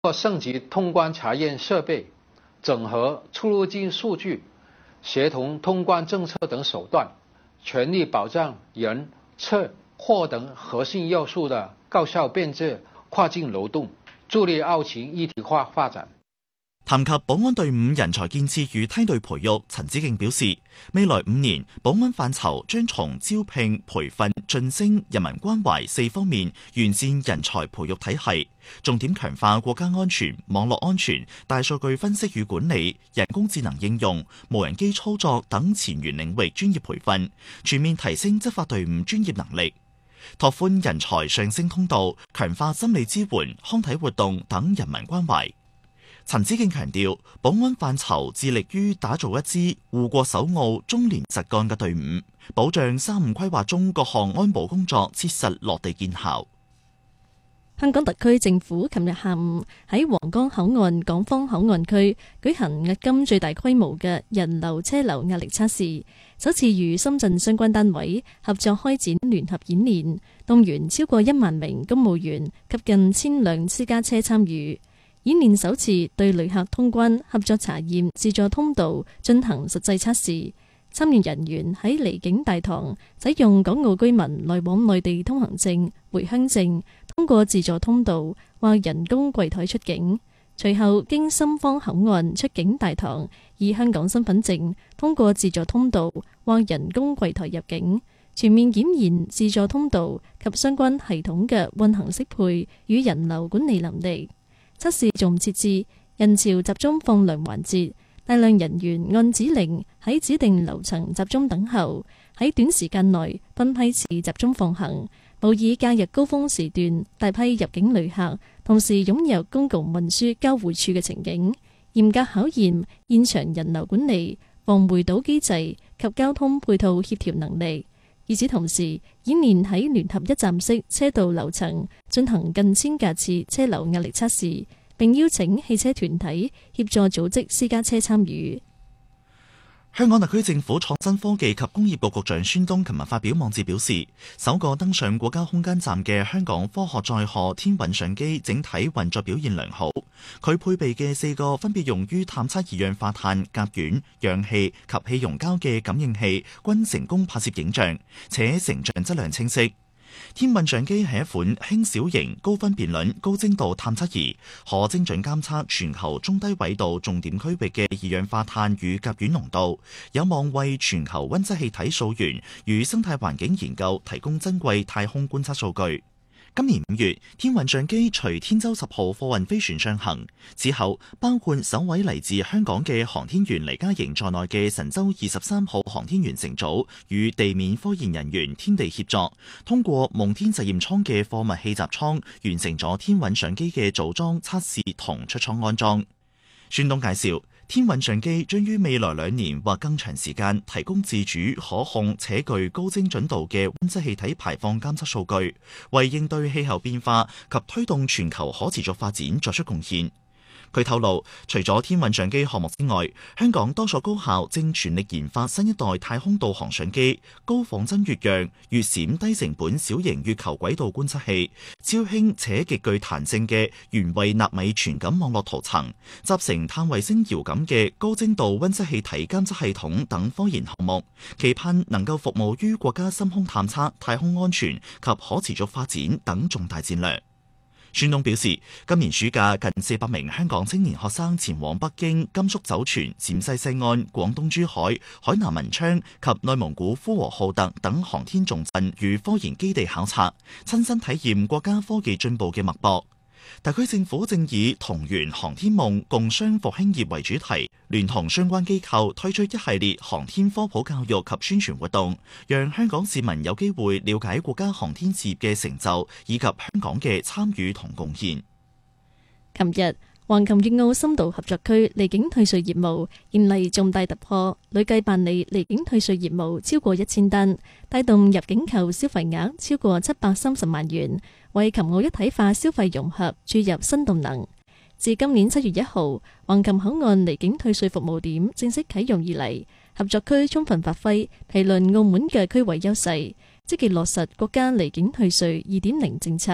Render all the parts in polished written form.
升级通关查验设备，整合出入境数据，协同通关政策等手段，全力保障人、车、貨等核心要素的高效便捷跨境流動，助力澳情一體化發展。 談及保安隊伍人才建設與梯隊培育，陳子敬表示，未來5年保安範疇將從招聘、培訓、晉升、人民關懷4方面完善人才培育體系，重點強化國家安全、網絡安全、大數據分析與管理、人工智能應用、無人機操作等前沿領域專業培訓，全面提升執法隊伍專業能力，拓寬人才上升通道，強化心理支援、康體活動等人民關懷。陳子敬強調，保安範疇致力於打造一支護國守澳、忠廉實幹嘅隊伍，保障3-5規劃中各項安保工作切實落地見效。 香港特區政府琴日下午喺皇崗口岸港方口岸區舉行迄今最大規模嘅人流車流壓力測試，首次與深圳相關單位合作開展聯合演練，動員超過1萬名公務員及近1000輛私家車參與。演練首次對旅客通關合作查驗自助通道進行實際測試，參與人員喺離境大堂使用港澳居民來往內地通行證、回鄉證，通過自助通道或人工櫃台出境，隨後經深方口岸出境大堂以香港身份證通過自助通道或人工櫃台入境，全面檢驗自助通道及相關系統嘅運行適配與人流管理能力。測試仲設置人潮集中放量環節，大量人員按指令喺指定樓層集中等候，喺短時間內分批次集中放行，模擬假日高峰時段大批入境旅客同時湧入公共運輸交匯處嘅情景，嚴格考驗現場人流管理、防回堵機制及交通配套協調能力。與此同時，演練喺聯合一站式車道樓層進行近1000架次車流壓力測試，並邀請汽車團體協助組織私家車參與。 香港特區政府創新科技及工業局局長孫東琴日發表網誌表示，首個登上國家空間站嘅香港科學載荷天韻上機整體運作表現良好，佢配備嘅4個分別用於探測二氧化碳、甲烷、氧氣及氣溶膠嘅感應器均成功拍攝影像，且成像質量清晰。天韻相機係一款輕小型、高分辨率、高精度探測儀，可精準監測全球中低緯度重點區域嘅二氧化碳與甲烷濃度，有望為全球溫室氣體溯源與生態環境研究提供珍貴太空觀測數據。今年5月，天韻相機隨天舟10號貨運飛船上行之後，包括首位嚟自香港嘅航天員黎嘉瑩在內嘅神舟23號航天員乘組與地面科研人員天地協作，通過夢天實驗艙嘅貨物氣閘艙完成咗天韻相機嘅組裝、測試同出艙安裝。孫東介紹，天韻相機將於未來2年或更長時間提供自主、可控且具高精準度嘅溫室氣體排放監測數據，為應對氣候變化及推動全球可持續發展作出貢獻。佢透露，除咗天韻相機項目之外，香港多所高校正全力研發新一代太空導航相機、高仿真月樣、月閃低成本小型月球軌道觀測器、超輕且極具彈性嘅原位納米傳感網絡圖層、集成碳衛星遙感嘅高精度溫室氣體監測系統等科研項目，期盼能夠服務於國家深空探測、太空安全及可持續發展等重大戰略。孫東表示，今年暑假近400名香港青年學生前往北京、甘肅酒泉、陝西西安、廣東珠海、海南文昌及內蒙古呼和浩特等航天重鎮與科研基地考察，親身體驗國家科技進步嘅脈搏。特區政府正以同圓航天夢、共商復興業為主題，聯同相關機構推出一系列航天科普教育及宣傳活動，讓香港市民有機會了解國家航天事業嘅成就以及香港嘅參與同貢獻。 琴日，橫琴粵澳深度合作區離境退稅業務迎嚟重大突破，累計辦理離境退稅業務超過1000單，帶動入境後消費額超過730萬元，為琴澳一體化消費融合注入新動能。自今年7月1號，橫琴口岸離境退稅服務點正式啟用以嚟，合作區充分發揮毗鄰澳門嘅區位優勢，積極落實國家離境退稅2.0政策，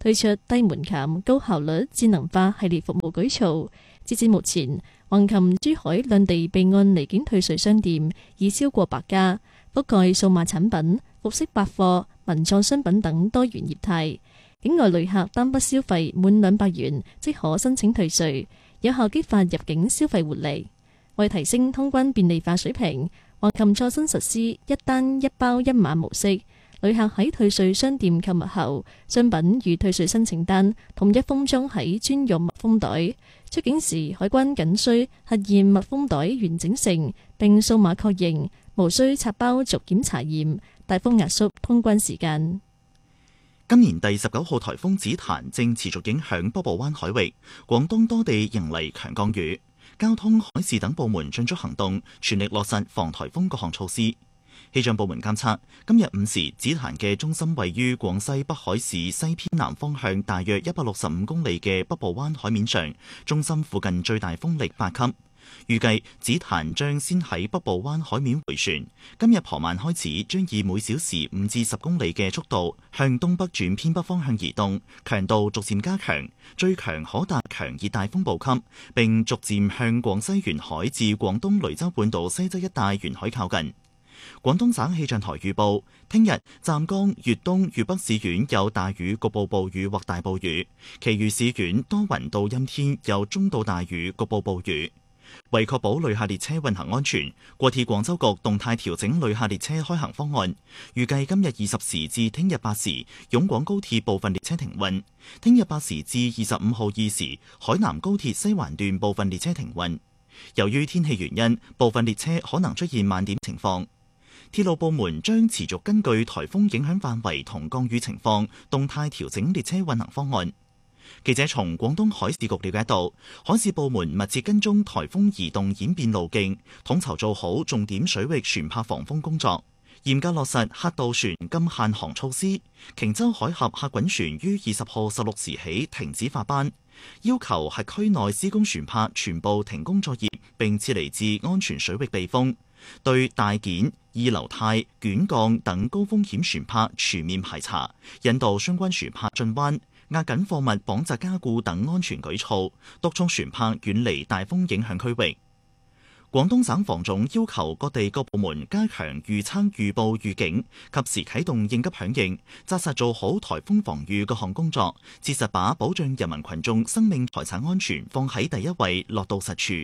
推出低門檻、高效率、智能化系列服務舉措。截至目前，橫琴、珠海兩地備案離境退稅商店已超過100家，覆蓋數碼產品、服飾百貨、文創商品等多元業態。境外旅客單筆消費滿200元即可申請退稅，有效激發入境消費活力。為提升通關便利化水平，橫琴創新實施一單一包一碼模式。旅客喺退稅商店購物後，商品與退稅申請單統一封裝喺專用密封袋。出境時，海關僅需核驗密封袋完整性並掃碼確認，無需拆包逐檢查驗，大幅壓縮通關時間。 今年第19號颱風紫檀正持續影響北部灣海域，廣東多地迎嚟強降雨。交通、海事等部門盡速行動，全力落實防颱風各項措施。氣象部門監測，今日5時，紫檀嘅中心位於廣西北海市西偏南方向大約165公里嘅北部灣海面上，中心附近最大風力8級。預計紫檀將先喺北部灣海面回旋，今日傍晚開始將以每小時5至10公里嘅速度向東北轉偏北方向移動，強度逐漸加強，最強可達強熱帶風暴級，並逐漸向廣西沿海至廣東雷州半島西側一帶沿海靠近。廣東省氣象台預報，聽日湛江、粵東、粵北市縣有大雨，局部暴雨或大暴雨，其餘市縣多雲到陰天，有中到大雨，局部暴雨。為確保旅客列車運行安全，國鐵廣州局動態調整旅客列車開行方案，預計今日20時至聽日8時，湧廣高鐵部分列車停運；聽日8時至25號2時，海南高鐵西環段部分列車停運。由於天氣原因，部分列車可能出現慢點情況。鐵路部門將持續根據颱風影響範圍同降雨情況，動態調整列車運行方案。記者從廣東海事局了解到，海事部門密切跟蹤颱風移動演變路徑，統籌做好重點水域船舶防風工作，嚴格落實客渡船禁限航措施。瓊州海峽客運船於20號16時起停止發班，要求轄區內施工船舶全部停工作業並撤離至安全水域避風。對大件、二流態、捲鋼等高風險船舶全面排查，引導相關船舶進灣，壓緊貨物綁紮加固等安全舉措，督促船舶遠離大風影響區域。廣東省防總要求各地各部門加強預測預報預警，及時啟動應急響應，紮實做好颱風防禦各項工作，切實把保障人民群眾生命財產安全放喺第一位，落到實處。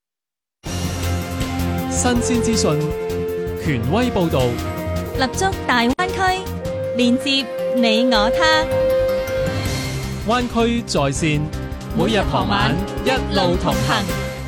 新鮮資訊，權威報導， 立足大灣區，連接你我他。 灣區在線，每日傍晚一路同行。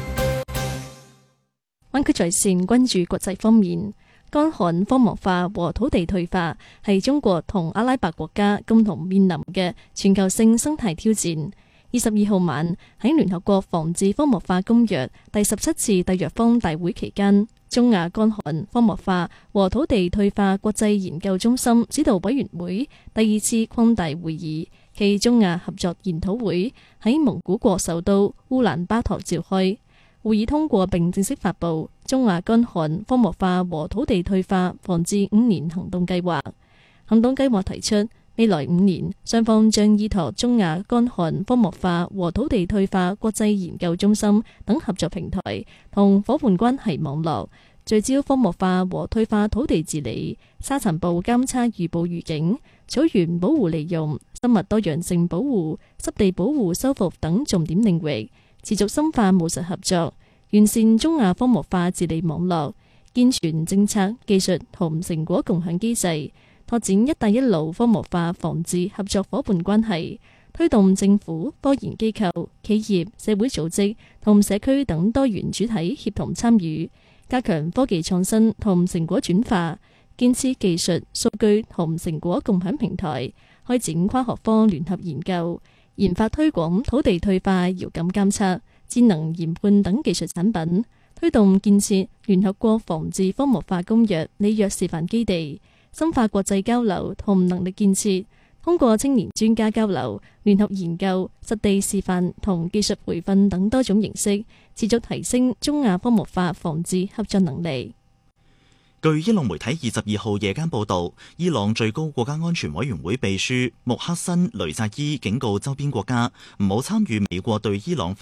灣區在線關注國際方面，乾旱、荒漠化和土地退化係中國同阿拉伯國家共同面臨嘅全球性生態挑戰。22號晚喺聯合國防治荒漠化公約第17次締約方大會期間，中亞乾旱、荒漠化和土地退化國際研究中心指導委員會第2次擴大會議暨中亞合作研討會喺蒙古國首都烏蘭巴托召開。會議通過並正式發布中亞乾旱、荒漠化和土地退化防治5年行動計劃。行動計劃提出，未來5年，雙方將依託中亞乾旱、荒漠化和土地退化國際研究中心等合作平台同夥伴關係網絡，聚焦荒漠化和退化土地治理、沙塵暴監測預報預警、草原保護利用、生物多樣性保護、濕地保護修復等重點領域，持續深化務實合作，完善中亞荒漠化治理網絡，健全政策、技術同成果共享機制，拓展一帶一路荒漠化防治合作夥伴關係，推動政府、科研機構、企業、社會組織同社區等多元主體協同參與，加強科技創新同成果轉化，建設技術、數據同成果共享平台，開展跨學科聯合研究，研發推廣土地退化遙感監測、智能研判等技術產品，推動建設聯合國防治荒漠化公約里約示範基地，深化國際交流同能力建設，通過青年專家交流、聯合研究、實地示範同技術培訓等多種形式，持續提升中亞荒漠化防治合作能力。 據伊朗媒體22號夜間報導，伊朗最高國家安全委員會秘書穆克辛雷扎伊警告周邊國家唔好參與美國對伊朗